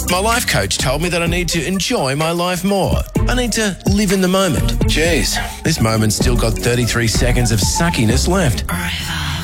My life coach told me that I need to enjoy my life more. I need to live in the moment. Jeez, this moment's still got 33 seconds of suckiness left.